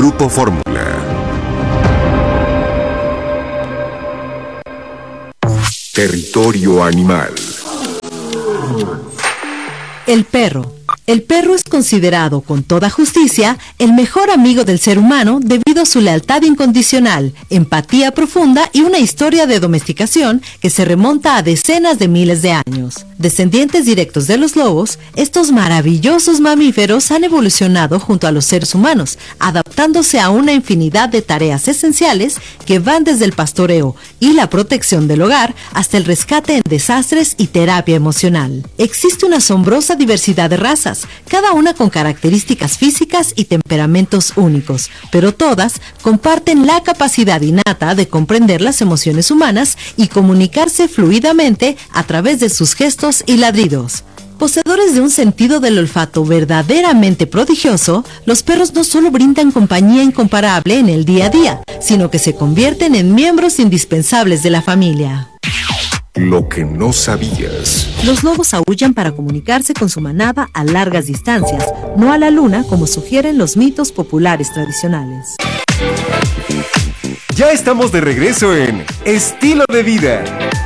Grupo Fórmula. Territorio animal. El perro. El perro es considerado con toda justicia el mejor amigo del ser humano debido a su lealtad incondicional, empatía profunda y una historia de domesticación que se remonta a decenas de miles de años. Descendientes directos de los lobos, estos maravillosos mamíferos han evolucionado junto a los seres humanos, adaptándose a una infinidad de tareas esenciales que van desde el pastoreo y la protección del hogar hasta el rescate en desastres y terapia emocional. Existe una asombrosa diversidad de razas, cada una con características físicas y temperamentos únicos, pero todas comparten la capacidad innata de comprender las emociones humanas y comunicarse fluidamente a través de sus gestos y ladridos. Poseedores de un sentido del olfato verdaderamente prodigioso, los perros no solo brindan compañía incomparable en el día a día, sino que se convierten en miembros indispensables de la familia. Lo que no sabías. Los lobos aúllan para comunicarse con su manada a largas distancias, no a la luna como sugieren los mitos populares tradicionales. Ya estamos de regreso en Estilo de Vida.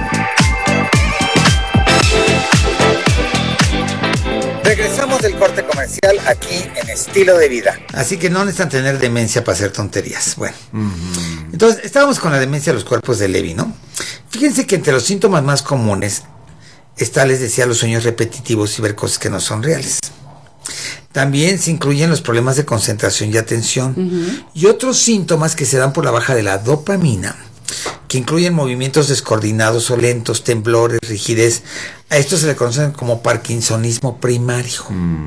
Regresamos del corte comercial aquí en Estilo de Vida. Así que no necesitan tener demencia para hacer tonterías. Bueno, entonces estábamos con la demencia de los cuerpos de Levy, ¿no? Fíjense que entre los síntomas más comunes está, les decía, los sueños repetitivos y ver cosas que no son reales. También se incluyen los problemas de concentración y atención y otros síntomas que se dan por la baja de la dopamina, que incluyen movimientos descoordinados o lentos, temblores, rigidez. A esto se le conocen como parkinsonismo primario.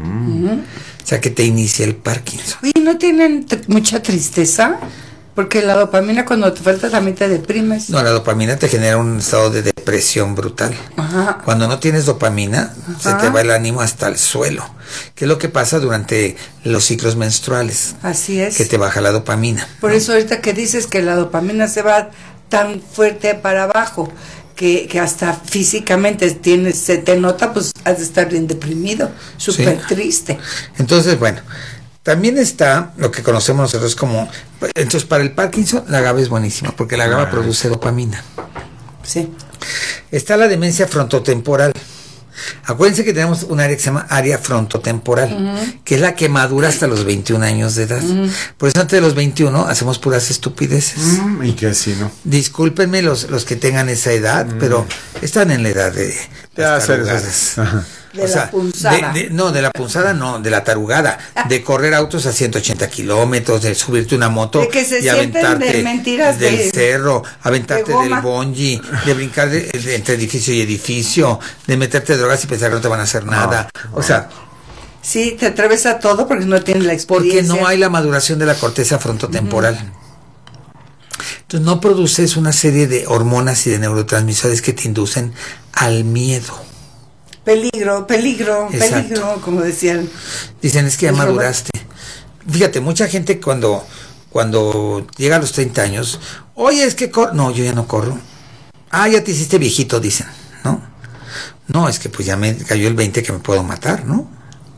O sea, que te inicia el Parkinson. Oye, ¿no tienen mucha tristeza? Porque la dopamina cuando te falta también te deprimes. No, la dopamina te genera un estado de depresión brutal. Ajá. Cuando no tienes dopamina, se te va el ánimo hasta el suelo. ¿Qué es lo que pasa durante los ciclos menstruales? Así es. Que te baja la dopamina. Por eso ahorita que dices que la dopamina se va tan fuerte para abajo, que hasta físicamente se te nota, pues has de estar bien deprimido, súper triste. Entonces, bueno, también está lo que conocemos nosotros como... Entonces, para el Parkinson, la GABA es buenísima, porque la GABA produce dopamina. Sí. Está la demencia frontotemporal. Acuérdense que tenemos un área que se llama área frontotemporal, que es la que madura hasta los 21 años de edad. Por eso antes de los 21 hacemos puras estupideces. Y que así, ¿no? Discúlpenme los que tengan esa edad, pero están en la edad de las tarugadas. De la punzada. De la punzada no, de la tarugada. De correr autos a 180 kilómetros, de subirte una moto de que se y aventarte de mentiras del cerro, aventarte de del bungee, de brincar entre edificio y edificio, de meterte drogas y pensar que no te van a hacer nada. O sea... Sí, te atreves a todo porque no tienes la experiencia. Porque no hay la maduración de la corteza frontotemporal. Entonces no produces una serie de hormonas y de neurotransmisores que te inducen al miedo. Peligro, como decían. Dicen, es que ya maduraste. Fíjate, mucha gente cuando llega a los 30 años, oye, es que no, yo ya no corro. Ah, ya te hiciste viejito, dicen, ¿no? No, es que pues ya me cayó el 20 que me puedo matar, ¿no?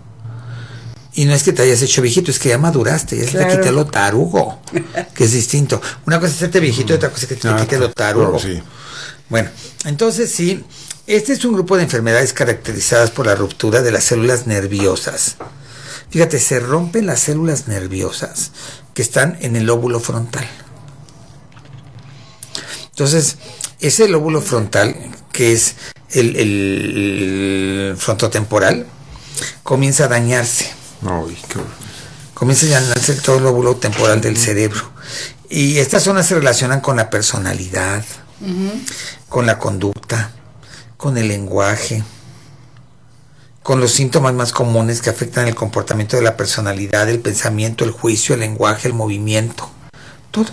Y no es que te hayas hecho viejito, es que ya maduraste, ya se te quité lo tarugo, que es distinto. Una cosa es hacerte viejito y otra cosa es que te quite lo tarugo. Sí. Bueno, entonces sí, este es un grupo de enfermedades caracterizadas por la ruptura de las células nerviosas. Fíjate, se rompen las células nerviosas que están en el lóbulo frontal. Entonces, ese lóbulo frontal, que es el frontotemporal, comienza a dañarse. Comienza a dañarse todo el lóbulo temporal del cerebro. Y estas zonas se relacionan con la personalidad, con la conducta, con el lenguaje, con los síntomas más comunes que afectan el comportamiento de la personalidad, el pensamiento, el juicio, el lenguaje, el movimiento, todo.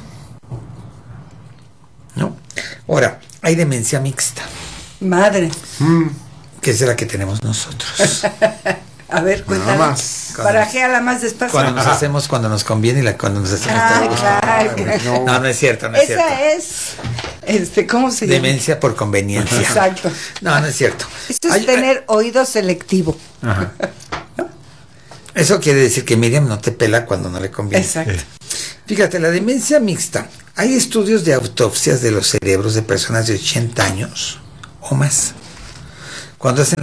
¿No? Ahora, hay demencia mixta. Madre. Que es la que tenemos nosotros. A ver, cuéntanos. Barajéala más despacio. Cuando nos hacemos, cuando nos conviene y cuando nos hacemos. Claro. No es cierto, Esa es, ¿cómo se llama? Demencia por conveniencia. Exacto. No es cierto. Esto es tener oído selectivo. Ajá. Eso quiere decir que Miriam no te pela cuando no le conviene. Exacto. Fíjate, la demencia mixta. Hay estudios de autopsias de los cerebros de personas de 80 años o más. Cuando hacen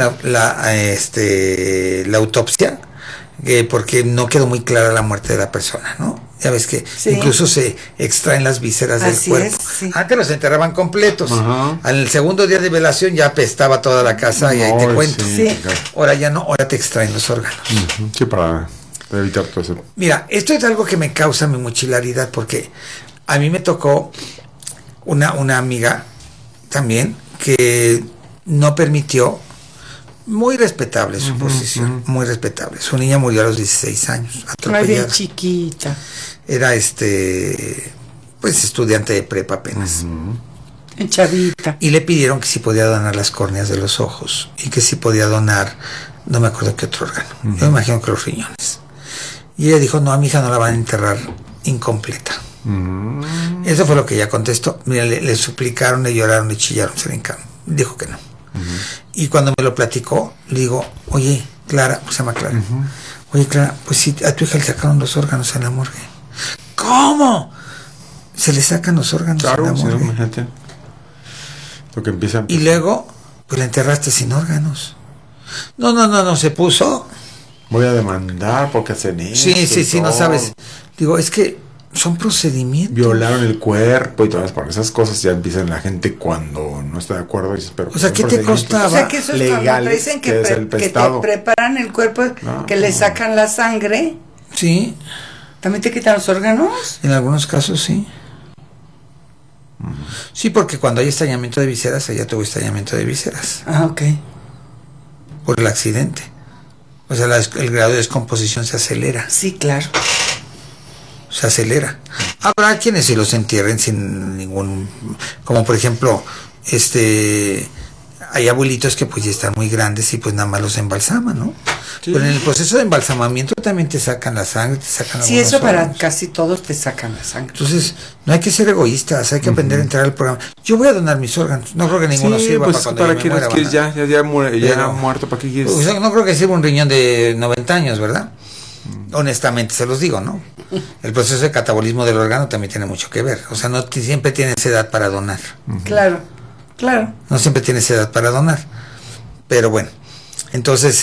la autopsia, porque no quedó muy clara la muerte de la persona, ¿no? Ya ves que incluso se extraen las vísceras del cuerpo. Sí. Antes los enterraban completos. Al segundo día de velación ya apestaba toda la casa y ahí te cuento. Sí. Ahora ya no, ahora te extraen los órganos. Sí, para evitar todo eso. Mira, esto es algo que me causa mi mochilaridad, porque a mí me tocó una amiga también que no permitió, muy respetable su posición, muy respetable. Su niña murió a los 16 años, atropellada. Bien chiquita. Era pues estudiante de prepa apenas. En chavita. Y le pidieron que si podía donar las córneas de los ojos y que si podía donar, no me acuerdo qué otro órgano. Yo me imagino que los riñones. Y ella dijo, no, a mi hija no la van a enterrar incompleta. Eso fue lo que ella contestó. Mira, le suplicaron, le lloraron, le chillaron, se le hincaron. Dijo que no. Y cuando me lo platicó, le digo, oye, Clara, pues se llama Clara. Oye, Clara, pues si a tu hija le sacaron los órganos en la morgue. ¿Cómo? Se le sacan los órganos en la morgue. Imagínate. Lo que empieza. Y luego, pues la enterraste sin órganos. No, se puso. Voy a demandar porque hacen eso. Sí, no sabes. Digo, es que son procedimientos. Violaron el cuerpo y todas esas cosas ya empiezan la gente cuando no está de acuerdo. Y dices, pero o sea, ¿qué te costaba? O sea, que eso es cuando te dicen que te preparan el cuerpo, que le sacan la sangre. Sí. ¿También te quitan los órganos? En algunos casos sí. Sí, porque cuando hay estallamiento de vísceras, ella tuvo estallamiento de vísceras. Ah, ok. Por el accidente. O sea, el grado de descomposición se acelera. Sí, claro. Se acelera. Habrá quienes sí los entierren sin ningún, como por ejemplo, hay abuelitos que pues ya están muy grandes y pues nada más los embalsaman, ¿no? Sí. Pero en el proceso de embalsamamiento también te sacan la sangre, te sacan sí, eso órganos. Para casi todos te sacan la sangre. Entonces, no hay que ser egoístas, hay que aprender a entrar al programa. Yo voy a donar mis órganos, no creo que ninguno sirva pues, para cuando yo me muera. Ya muerto, ¿para qué quieres? Pues, no creo que sirva un riñón de 90 años, ¿verdad? Honestamente se los digo, ¿no? El proceso de catabolismo del órgano también tiene mucho que ver. O sea, no siempre tienes edad para donar. Claro. No siempre tienes edad para donar. Pero bueno, entonces,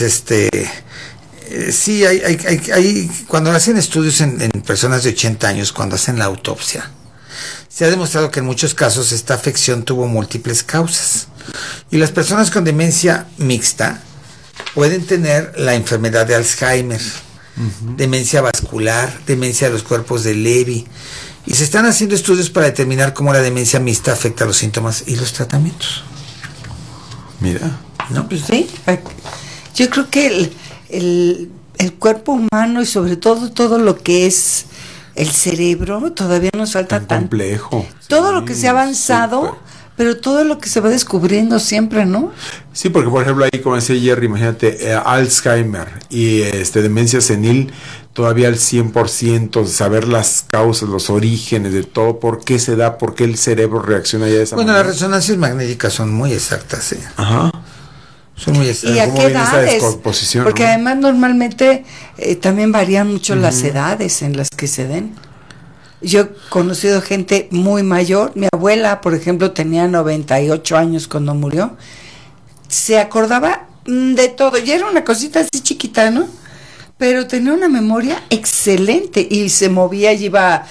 sí, hay cuando hacen estudios en personas de 80 años, cuando hacen la autopsia, se ha demostrado que en muchos casos esta afección tuvo múltiples causas. Y las personas con demencia mixta pueden tener la enfermedad de Alzheimer, demencia vascular, demencia de los cuerpos de Levy, y se están haciendo estudios para determinar cómo la demencia mixta afecta los síntomas y los tratamientos. Mira, no, pues sí. Yo creo que el cuerpo humano y sobre todo lo que es el cerebro todavía nos falta tan complejo. Todo lo que se ha avanzado, pero todo lo que se va descubriendo siempre, ¿no? Sí, porque por ejemplo ahí como decía Jerry, imagínate, Alzheimer y demencia senil, todavía al 100%, saber las causas, los orígenes de todo, por qué se da, por qué el cerebro reacciona ya de esa manera. Bueno, las resonancias magnéticas son muy exactas, Ajá. Son muy exactas. ¿Y a qué edades? Porque además normalmente también varían mucho las edades en las que se den. Yo he conocido gente muy mayor. Mi abuela, por ejemplo, tenía 98 años cuando murió. Se acordaba de todo. Y era una cosita así chiquita, ¿no? Pero tenía una memoria excelente. Y se movía y iba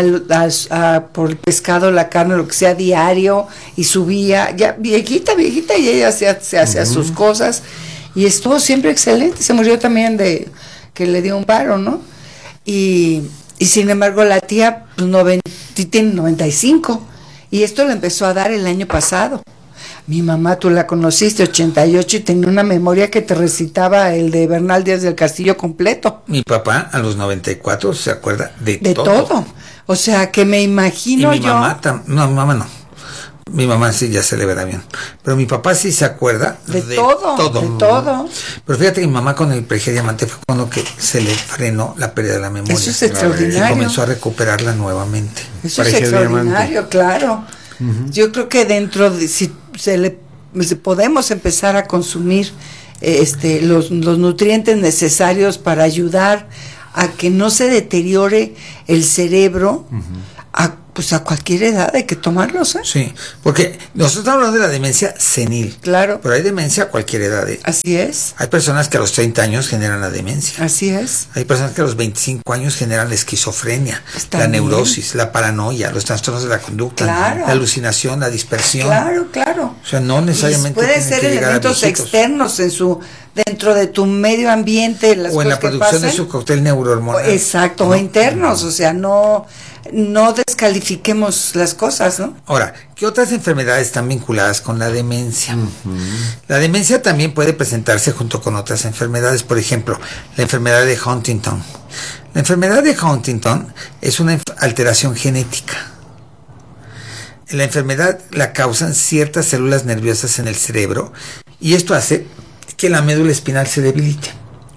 por el pescado, la carne, lo que sea, diario. Y subía. Ya viejita, y ella se hacía sus cosas. Y estuvo siempre excelente. Se murió también de que le dio un paro, ¿no? Y sin embargo la tía pues, tiene 95 y esto le empezó a dar el año pasado. Mi mamá, tú la conociste, 88, y tenía una memoria que te recitaba el de Bernal Díaz del Castillo completo. Mi papá a los 94 se acuerda de todo. O sea que me imagino y mi mamá mi mamá no. Mi mamá sí ya se le verá bien. Pero mi papá sí se acuerda de todo. Pero fíjate que mi mamá con el Perejil Diamante fue cuando que se le frenó la pérdida de la memoria. Eso es extraordinario. Y comenzó a recuperarla nuevamente. Eso es extraordinario, claro. Yo creo que dentro de si podemos empezar a consumir los nutrientes necesarios para ayudar a que no se deteriore el cerebro a cualquier edad hay que tomarlos, ¿eh? Sí, porque nosotros estamos hablando de la demencia senil. Claro. Pero hay demencia a cualquier edad. Así es. Hay personas que a los 30 años generan la demencia. Así es. Hay personas que a los 25 años generan la esquizofrenia, la neurosis, la paranoia, los trastornos de la conducta, la alucinación, la dispersión. Claro. O sea, no necesariamente pueden ser elementos externos dentro de tu medio ambiente, las o en la producción de su cóctel neurohormonal. Exacto, ¿no? O internos, o sea, no descalifiquemos las cosas, ¿no? Ahora, ¿qué otras enfermedades están vinculadas con la demencia? La demencia también puede presentarse junto con otras enfermedades, por ejemplo, la enfermedad de Huntington. La enfermedad de Huntington es una alteración genética. La enfermedad la causan ciertas células nerviosas en el cerebro y esto hace que la médula espinal se debilite.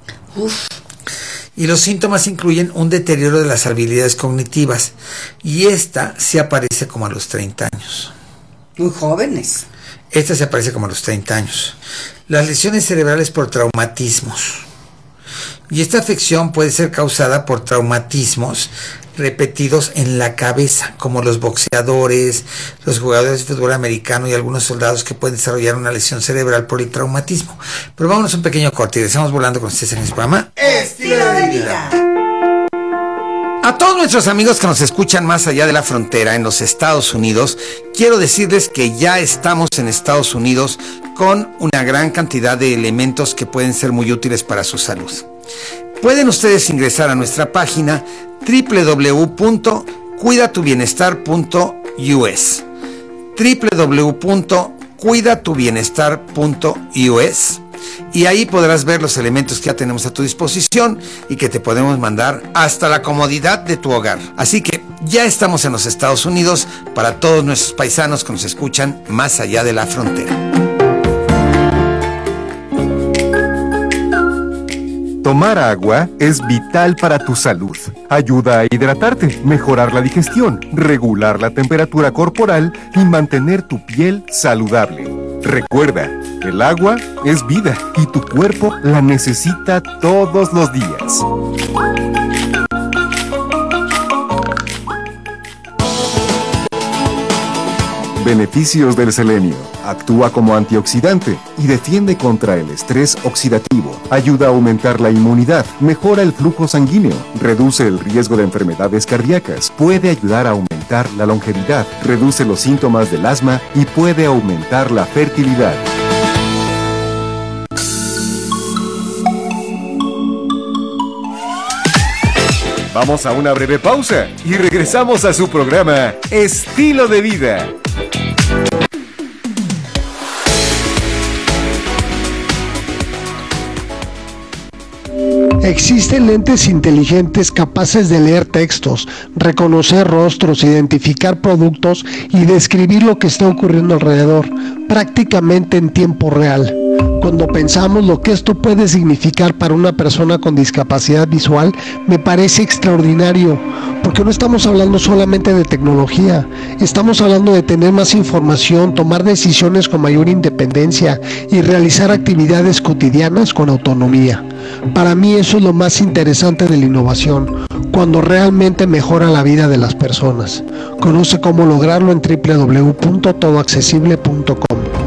Y los síntomas incluyen un deterioro de las habilidades cognitivas y esta se aparece como a los 30 años. Muy jóvenes. Esta se aparece como a los 30 años. Las lesiones cerebrales por traumatismos. Y esta afección puede ser causada por traumatismos repetidos en la cabeza, como los boxeadores, los jugadores de fútbol americano y algunos soldados que pueden desarrollar una lesión cerebral por el traumatismo. Pero vámonos un pequeño corte y estamos volando con ustedes en este programa Estilo de Vida. A todos nuestros amigos que nos escuchan más allá de la frontera en los Estados Unidos, quiero decirles que ya estamos en Estados Unidos con una gran cantidad de elementos que pueden ser muy útiles para su salud. Pueden ustedes ingresar a nuestra página www.cuidatubienestar.us www.cuidatubienestar.us y ahí podrás ver los elementos que ya tenemos a tu disposición y que te podemos mandar hasta la comodidad de tu hogar. Así que ya estamos en los Estados Unidos para todos nuestros paisanos que nos escuchan más allá de la frontera. Tomar agua es vital para tu salud. Ayuda a hidratarte, mejorar la digestión, regular la temperatura corporal y mantener tu piel saludable. Recuerda, el agua es vida y tu cuerpo la necesita todos los días. Beneficios del selenio. Actúa como antioxidante y defiende contra el estrés oxidativo. Ayuda a aumentar la inmunidad, mejora el flujo sanguíneo, reduce el riesgo de enfermedades cardíacas, puede ayudar a aumentar la longevidad, reduce los síntomas del asma y puede aumentar la fertilidad. Vamos a una breve pausa y regresamos a su programa Estilo de Vida. Existen lentes inteligentes capaces de leer textos, reconocer rostros, identificar productos y describir lo que está ocurriendo alrededor, prácticamente en tiempo real. Cuando pensamos lo que esto puede significar para una persona con discapacidad visual, me parece extraordinario, porque no estamos hablando solamente de tecnología, estamos hablando de tener más información, tomar decisiones con mayor independencia y realizar actividades cotidianas con autonomía. Para mí eso es lo más interesante de la innovación, cuando realmente mejora la vida de las personas. Conoce cómo lograrlo en www.todoaccesible.com.